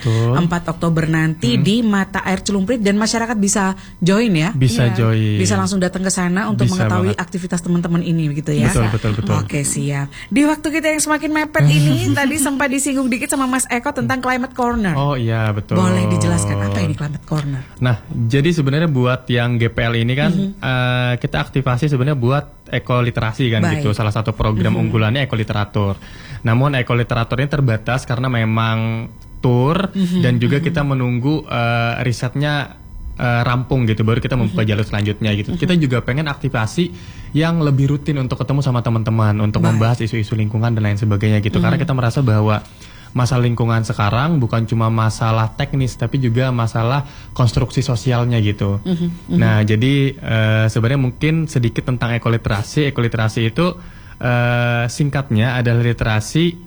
Betul. 4 Oktober nanti di Mata Air Celumprit, dan masyarakat bisa join ya. Bisa join. Bisa langsung datang ke sana untuk Bisa mengetahui banget. aktivitas teman-teman ini begitu ya. Betul. Oke, siap. Di waktu kita yang semakin mepet ini tadi sempat disinggung dikit sama Mas Eko tentang Climate Corner. Oh iya, betul. Boleh dijelaskan apa ini Climate Corner? Nah, jadi sebenarnya buat yang GPL ini kan kita aktivasi sebenarnya buat ekoliterasi kan. Baik. Gitu. Salah satu program unggulannya ekoliteratur. Namun ekoliteratur ini terbatas karena memang tour dan juga kita menunggu risetnya rampung gitu, baru kita membuka jalur selanjutnya gitu. Kita juga pengen aktivasi yang lebih rutin untuk ketemu sama teman-teman untuk membahas isu-isu lingkungan dan lain sebagainya gitu. Karena kita merasa bahwa masalah lingkungan sekarang bukan cuma masalah teknis tapi juga masalah konstruksi sosialnya gitu. Nah, jadi sebenarnya mungkin sedikit tentang ekoliterasi. Ekoliterasi itu singkatnya adalah literasi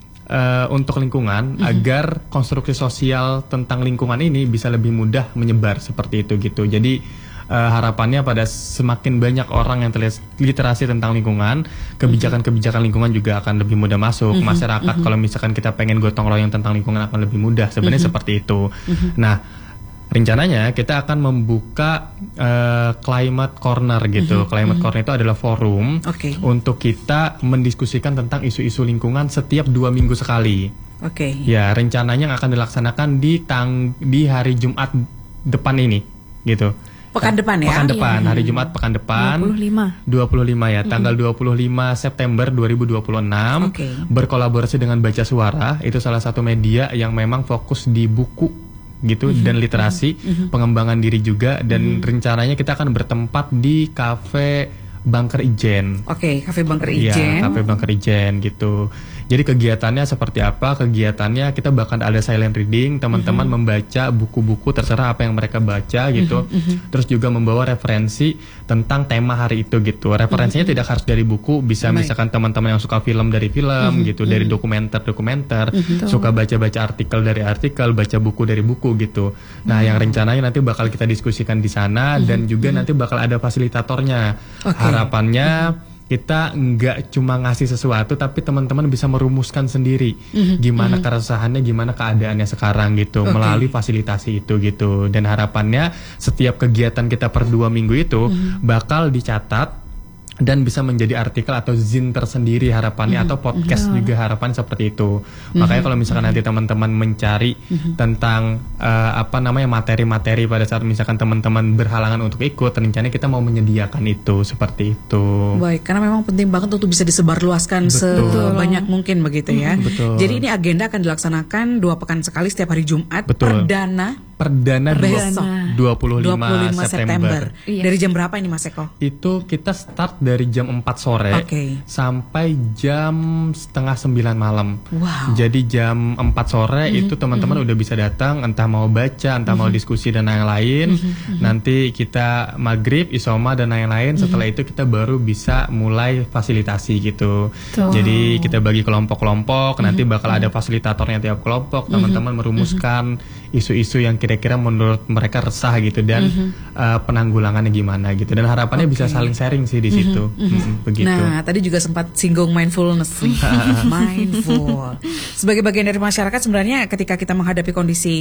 untuk lingkungan agar konstruksi sosial tentang lingkungan ini bisa lebih mudah menyebar seperti itu gitu. Jadi harapannya pada semakin banyak orang yang literasi tentang lingkungan, kebijakan-kebijakan lingkungan juga akan lebih mudah masuk. Masyarakat kalau misalkan kita pengen gotong royong tentang lingkungan akan lebih mudah. Sebenarnya seperti itu. Nah, rencananya kita akan membuka Climate Corner gitu. Climate Corner itu adalah forum untuk kita mendiskusikan tentang isu-isu lingkungan setiap 2 minggu sekali. Ya, rencananya yang akan dilaksanakan di hari Jumat depan ini gitu. Pekan depan ya? Pekan depan, hari Jumat pekan depan 25 ya, tanggal 25 September 2026. Berkolaborasi dengan Baca Suara, itu salah satu media yang memang fokus di buku gitu dan literasi, pengembangan diri juga, dan rencananya kita akan bertempat di Cafe Bunker Ijen. Cafe Bunker Ijen. Iya, Cafe Bunker Ijen gitu. Jadi kegiatannya seperti apa? Kegiatannya kita bahkan ada silent reading, teman-teman membaca buku-buku terserah apa yang mereka baca gitu. Terus juga membawa referensi tentang tema hari itu gitu. Referensinya tidak harus dari buku, bisa misalkan teman-teman yang suka film dari film gitu, dari dokumenter, suka baca-baca artikel dari artikel, baca buku dari buku gitu. Nah, yang rencananya nanti bakal kita diskusikan di sana dan juga nanti bakal ada fasilitatornya. Harapannya kita nggak cuma ngasih sesuatu tapi teman-teman bisa merumuskan sendiri gimana keresahannya, gimana keadaannya sekarang gitu melalui fasilitasi itu gitu. Dan harapannya setiap kegiatan kita per 2 minggu itu bakal dicatat dan bisa menjadi artikel atau zin tersendiri harapannya, atau podcast juga harapan seperti itu. Makanya kalau misalkan nanti teman-teman mencari tentang materi-materi pada saat misalkan teman-teman berhalangan untuk ikut, rencananya kita mau menyediakan itu seperti itu. Baik, karena memang penting banget untuk bisa disebarluaskan sebanyak mungkin begitu ya. Jadi ini agenda akan dilaksanakan 2 pekan sekali setiap hari Jumat. Perdana 25 September. Dari jam berapa ini Mas Eko? Itu kita start dari jam 4 sore sampai jam setengah 9 malam. Jadi jam 4 sore itu teman-teman udah bisa datang, entah mau baca, entah mau diskusi dan lain-lain. Nanti kita maghrib, isoma dan lain-lain. Setelah itu kita baru bisa mulai fasilitasi gitu. Jadi kita bagi kelompok-kelompok, nanti bakal ada fasilitatornya tiap kelompok. Teman-teman merumuskan isu-isu yang kira-kira menurut mereka resah gitu dan penanggulangannya gimana gitu. Dan harapannya bisa saling sharing sih di situ. Begitu. Nah, tadi juga sempat singgung mindfulness. Mindful. Sebagai bagian dari masyarakat sebenarnya ketika kita menghadapi kondisi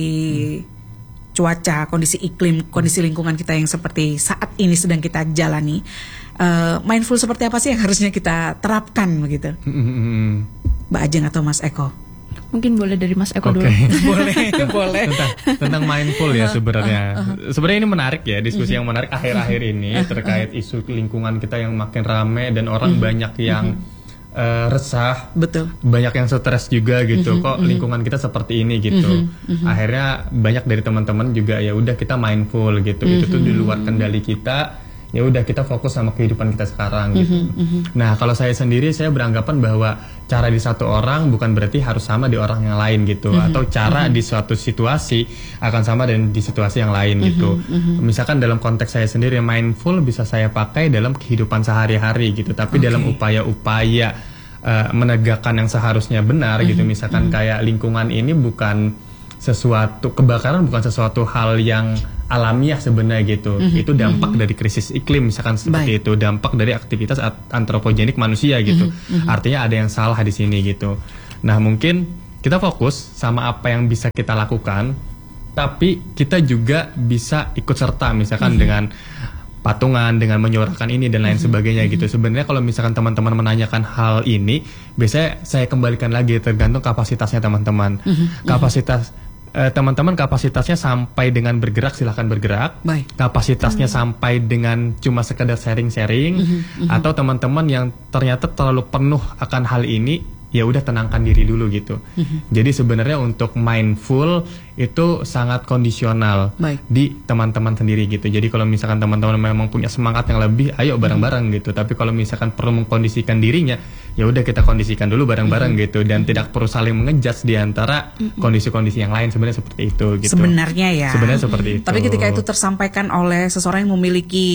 cuaca, kondisi iklim, kondisi lingkungan kita yang seperti saat ini sedang kita jalani, mindful seperti apa sih yang harusnya kita terapkan begitu? Mbak Ajeng atau Mas Eko? Mungkin boleh dari Mas Eko dulu. Boleh. Tentang mindful ya sebenarnya. Sebenarnya ini menarik ya, diskusi yang menarik akhir-akhir ini terkait isu lingkungan kita yang makin rame dan orang banyak yang resah, banyak yang stres juga gitu. Kok lingkungan kita seperti ini gitu. Akhirnya banyak dari teman-teman juga ya udah kita mindful gitu. Itu tuh di luar kendali kita. Ya udah kita fokus sama kehidupan kita sekarang gitu. Nah, kalau saya sendiri saya beranggapan bahwa cara di satu orang bukan berarti harus sama di orang yang lain gitu, atau cara di suatu situasi akan sama dan di situasi yang lain gitu. Misalkan dalam konteks saya sendiri mindful bisa saya pakai dalam kehidupan sehari-hari gitu, tapi dalam upaya-upaya menegakkan yang seharusnya benar gitu. Misalkan kayak lingkungan ini bukan sesuatu, kebakaran bukan sesuatu hal yang alamiah sebenarnya gitu. Itu dampak dari krisis iklim misalkan seperti itu, dampak dari aktivitas antropogenik manusia gitu. Artinya ada yang salah di sini gitu. Nah, mungkin kita fokus sama apa yang bisa kita lakukan, tapi kita juga bisa ikut serta misalkan dengan patungan, dengan menyuarakan ini dan lain sebagainya gitu. Sebenarnya kalau misalkan teman-teman menanyakan hal ini, biasanya saya kembalikan lagi tergantung kapasitasnya teman-teman. Kapasitas teman-teman kapasitasnya sampai dengan bergerak, silahkan bergerak. Baik. Kapasitasnya sampai dengan cuma sekedar sharing-sharing, atau teman-teman yang ternyata terlalu penuh akan hal ini, ya udah tenangkan diri dulu gitu. Jadi sebenarnya untuk mindful itu sangat kondisional di teman-teman sendiri gitu. Jadi kalau misalkan teman-teman memang punya semangat yang lebih, ayo bareng-bareng gitu. Tapi kalau misalkan perlu mengkondisikan dirinya, ya udah kita kondisikan dulu bareng-bareng gitu, dan tidak perlu saling mengejudge di antara kondisi-kondisi yang lain. Sebenarnya seperti itu gitu. Sebenarnya ya. Sebenarnya seperti itu. Tapi ketika itu tersampaikan oleh seseorang yang memiliki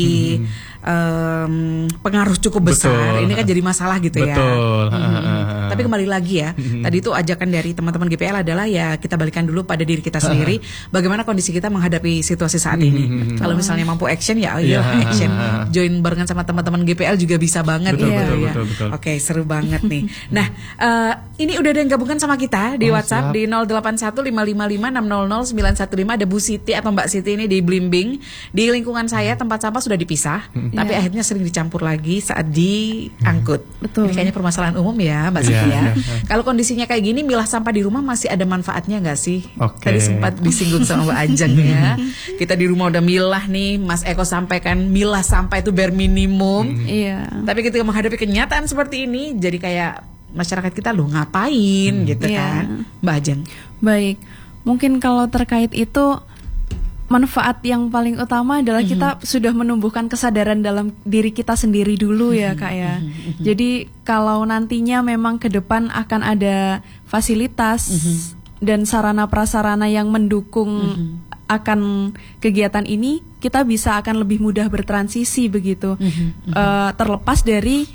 pengaruh cukup besar, ini kan jadi masalah gitu ya. Betul. Tapi kembali lagi ya, tadi itu ajakan dari teman-teman GPL adalah ya kita balikan dulu pada diri kita sendiri, bagaimana kondisi kita menghadapi situasi saat ini. Kalau misalnya mampu action ya ayo action, join barengan sama teman-teman GPL juga bisa banget. Betul. Oke, seru banget nih. Nah, ini udah ada yang gabungan sama kita di WhatsApp di 081555600915. Ada Bu Siti atau Mbak Siti ini di Blimbing. Di lingkungan saya tempat sampah sudah dipisah, tapi akhirnya sering dicampur lagi saat diangkut. Betul. Ini kayaknya permasalahan umum ya Mbak Siti ya. Kalau kondisinya kayak gini, milah sampah di rumah masih ada manfaatnya nggak sih? Tadi sempat disinggung sama Mbak Ajeng ya. Kita di rumah udah milah nih, Mas Eko sampaikan milah sampah itu bare minimum. Tapi ketika menghadapi kenyataan seperti ini, jadi kayak masyarakat kita loh ngapain gitu kan, Mbak Ajeng. Baik, mungkin kalau terkait itu manfaat yang paling utama adalah kita sudah menumbuhkan kesadaran dalam diri kita sendiri dulu ya Kak ya. Jadi kalau nantinya memang ke depan akan ada fasilitas dan sarana prasarana yang mendukung akan kegiatan ini, kita bisa akan lebih mudah bertransisi begitu. Terlepas dari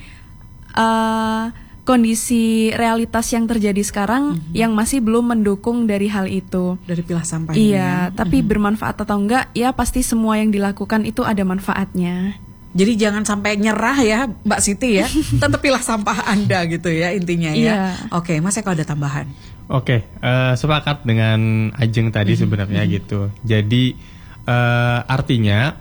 kondisi realitas yang terjadi sekarang yang masih belum mendukung dari hal itu. Dari pilah sampah. Iya, tapi bermanfaat atau enggak, ya pasti semua yang dilakukan itu ada manfaatnya. Jadi jangan sampai nyerah ya Mbak Siti ya, tetap pilah sampah Anda gitu ya intinya ya. Oke, Mas Eko ada tambahan? Oke, sepakat dengan Ajeng tadi sebenarnya gitu. Jadi artinya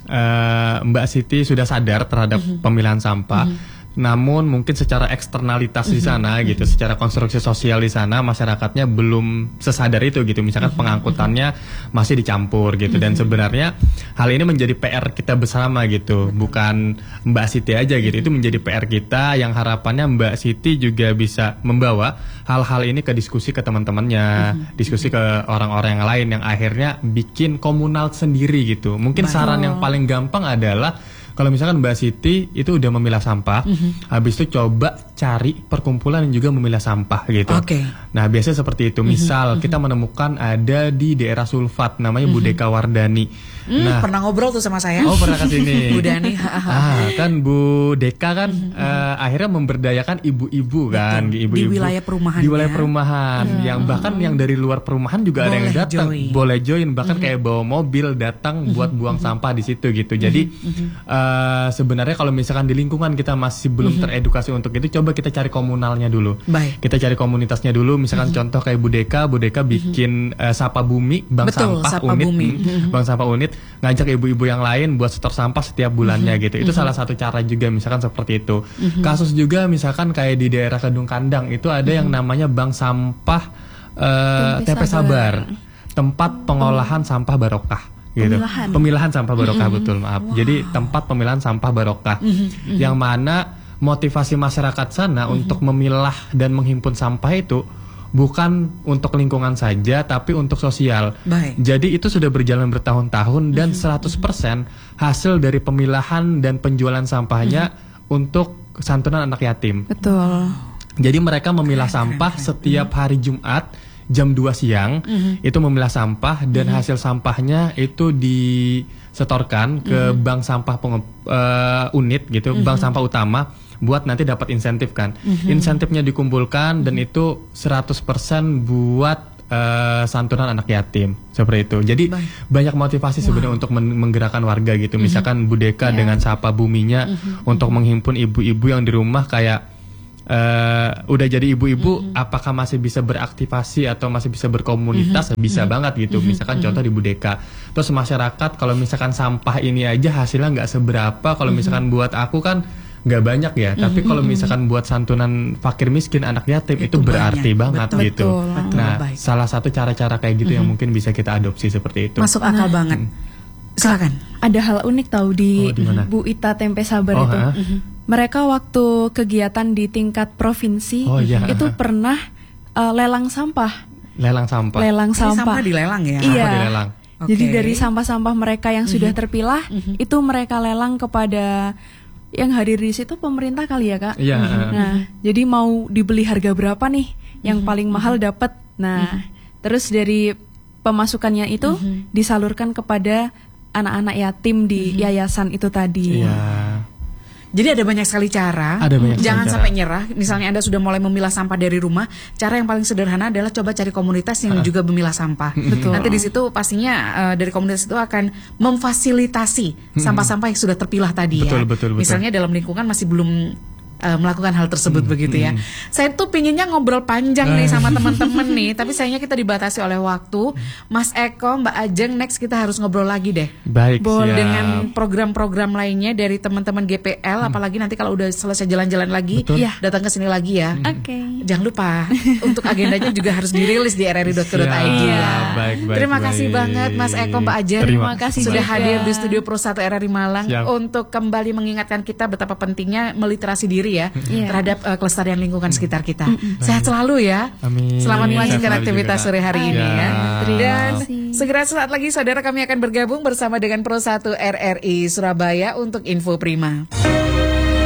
Mbak Siti sudah sadar terhadap pemilahan sampah. Namun mungkin secara eksternalitas di sana gitu, secara konstruksi sosial di sana masyarakatnya belum sesadar itu gitu. Misalkan pengangkutannya masih dicampur gitu, dan sebenarnya hal ini menjadi PR kita bersama gitu, bukan Mbak Siti aja gitu. Itu menjadi PR kita yang harapannya Mbak Siti juga bisa membawa hal-hal ini ke diskusi ke teman-temannya, diskusi ke orang-orang yang lain yang akhirnya bikin komunal sendiri gitu. Mungkin saran yang paling gampang adalah kalau misalkan Mbak Siti itu udah memilah sampah, habis itu coba cari perkumpulan yang juga memilah sampah gitu. Nah biasanya seperti itu. Misal kita menemukan ada di daerah Sulfat, namanya Bu Deka Wardani. Nah, pernah ngobrol tuh sama saya. Oh pernah kesini. Bu Dani. Kan Bu Deka kan akhirnya memberdayakan ibu-ibu kan, ibu-ibu di wilayah perumahan. Di wilayah perumahan, yang bahkan yang dari luar perumahan juga ada yang datang, boleh join, bahkan kayak bawa mobil datang buat buang sampah di situ gitu. Jadi sebenarnya kalau misalkan di lingkungan kita masih belum teredukasi untuk itu, coba kita cari komunalnya dulu. Kita cari komunitasnya dulu. Misalkan contoh kayak Bu Deka bikin Sapa Bumi, Bank Sampah Unit, Bank Sampah Unit, ngajak ibu-ibu yang lain buat setor sampah setiap bulannya gitu. Itu salah satu cara juga misalkan seperti itu. Kasus juga misalkan kayak di daerah Kedung Kandang itu ada yang namanya Bank Sampah TP Sabar, tempat pengolahan sampah barokah. Gitu. Pemilahan sampah barokah, betul, maaf. Jadi tempat pemilahan sampah barokah, yang mana motivasi masyarakat sana untuk memilah dan menghimpun sampah itu bukan untuk lingkungan saja, tapi untuk sosial. Jadi itu sudah berjalan bertahun-tahun dan 100% hasil dari pemilahan dan penjualan sampahnya untuk santunan anak yatim. Betul. Jadi mereka memilah sampah setiap hari Jumat jam 2 siang, itu memilah sampah, dan hasil sampahnya itu disetorkan ke bank sampah unit gitu, bank sampah utama, buat nanti dapat insentif kan. Insentifnya dikumpulkan dan itu 100% buat santunan anak yatim, seperti itu. Jadi banyak motivasi sebenarnya untuk menggerakkan warga gitu. Misalkan Bu Deka dengan Sapa Buminya untuk menghimpun ibu-ibu yang di rumah kayak udah jadi ibu-ibu, apakah masih bisa beraktivasi atau masih bisa berkomunitas? Bisa banget gitu. Misalkan contoh di Budeka. Terus masyarakat kalau misalkan sampah ini aja hasilnya nggak seberapa. Kalau misalkan buat aku kan nggak banyak ya. Tapi kalau misalkan buat santunan fakir miskin, anak yatim itu berarti banget betul, gitu. betul. Nah, Baik. salah satu cara-cara kayak gitu yang mungkin bisa kita adopsi seperti itu. Masuk akal banget. Silakan. Ada hal unik tahu di di mana? Bu Ita Tempe Sabar Oh, itu. ha? Mereka waktu kegiatan di tingkat provinsi Oh, iya. itu pernah lelang sampah. Lelang sampah. Lelang Ini sampah. sampah dilelang ya. Iya. Sampah dilelang. Jadi Oke. dari sampah-sampah mereka yang sudah terpilah itu mereka lelang kepada yang hadir di situ pemerintah kali ya, Kak. Iya. Nah, jadi mau dibeli harga berapa nih? Yang paling mahal dapat. Nah, terus dari pemasukannya itu disalurkan kepada anak-anak yatim di yayasan itu tadi. Iya. Jadi ada banyak sekali cara. Ada banyak Jangan sekali sampai nyerah. Misalnya Anda sudah mulai memilah sampah dari rumah, cara yang paling sederhana adalah coba cari komunitas yang juga memilah sampah. Betul. Nanti di situ pastinya dari komunitas itu akan memfasilitasi sampah-sampah yang sudah terpilah tadi ya. Betul. Misalnya dalam lingkungan masih belum melakukan hal tersebut begitu ya. Saya tuh pinginnya ngobrol panjang nih sama teman-teman nih, tapi sayangnya kita dibatasi oleh waktu. Mas Eko, Mbak Ajeng, next kita harus ngobrol lagi deh. Baik, siap. Dengan program-program lainnya dari teman-teman GPL, apalagi nanti kalau udah selesai jalan-jalan lagi, Betul. datang ke sini lagi ya. Oke. Jangan lupa untuk agendanya juga harus dirilis di rri.co.id ya. Siap, baik, Terima kasih baik. banget Mas Eko, Mbak Ajen. Terima kasih sudah juga. hadir di studio Pro 1 RRI Malang Siap. untuk kembali mengingatkan kita betapa pentingnya meliterasi diri ya Iya. terhadap kelestarian lingkungan sekitar kita. Sehat selalu ya. Amin. Selamat Amin. melanjutkan Sehat selalu aktivitas juga, sore hari Kak. ini Ya. ya. Terima Dan kasih. segera saat lagi saudara kami akan bergabung bersama dengan Pro 1 RRI Surabaya untuk Info Prima.